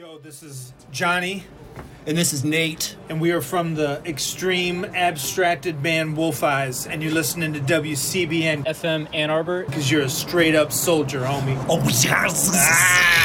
Yo, this is Johnny. And this is Nate. And we are from the extreme abstracted band Wolf Eyes. And you're listening to WCBN FM Ann Arbor. Because you're a straight up soldier, homie. Oh, yes.